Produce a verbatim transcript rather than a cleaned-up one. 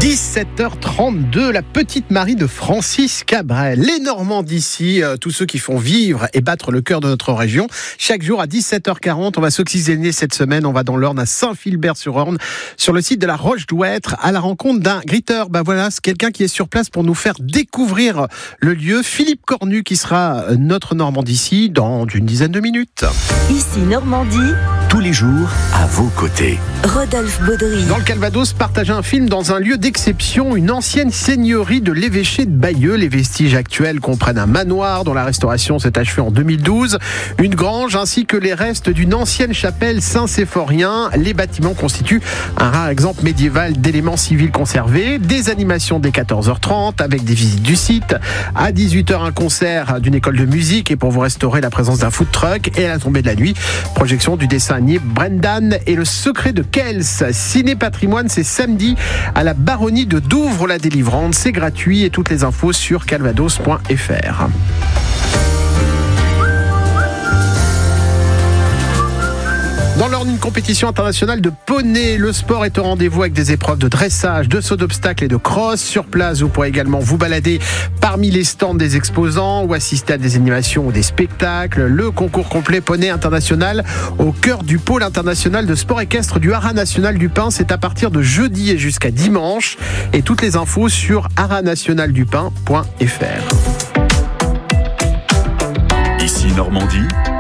dix-sept heures trente-deux, la petite Marie de Francis Cabrel. Les Normands d'ici, euh, tous ceux qui font vivre et battre le cœur de notre région. Chaque jour à dix-sept heures quarante, on va s'oxygéner cette semaine. On va dans l'Orne, à Saint-Philbert-sur-Orne, sur le site de la Roche-Douêtre, à la rencontre d'un griteur. Ben voilà, c'est quelqu'un qui est sur place pour nous faire découvrir le lieu. Philippe Cornu, qui sera notre Normand d'ici dans une dizaine de minutes. Ici Normandie. Tous les jours, à vos côtés. Rodolphe Baudry. Dans le Calvados, partager un film dans un lieu d'exception, une ancienne seigneurie de l'évêché de Bayeux. Les vestiges actuels comprennent un manoir dont la restauration s'est achevée en deux mille douze, une grange ainsi que les restes d'une ancienne chapelle Saint-Séphrorien. Les bâtiments constituent un rare exemple médiéval d'éléments civils conservés. Des animations dès quatorze heures trente avec des visites du site. À dix-huit heures, un concert d'une école de musique et pour vous restaurer, la présence d'un food truck. Et à la tombée de la nuit, projection du dessin animé Brendan et le secret de Kells. Ciné Patrimoine, c'est samedi à la Baronnie de Douvres-la-Délivrante. C'est gratuit et toutes les infos sur calvados point f r. Dans l'Orne, une compétition internationale de poney. Le sport est au rendez-vous avec des épreuves de dressage, de saut d'obstacles et de cross. Sur place, vous pourrez également vous balader parmi les stands des exposants ou assister à des animations ou des spectacles. Le concours complet poney international au cœur du pôle international de sport équestre du Haras national du Pin. C'est à partir de jeudi et jusqu'à dimanche. Et toutes les infos sur haras national du pin point f r. Ici Normandie.